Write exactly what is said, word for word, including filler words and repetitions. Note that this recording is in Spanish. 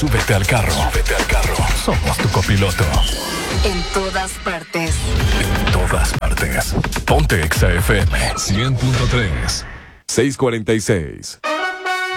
Súbete al carro. Súbete al carro. Somos tu copiloto. En todas partes. En todas partes. Ponte Exa F M. cien punto tres. seiscientos cuarenta y seis.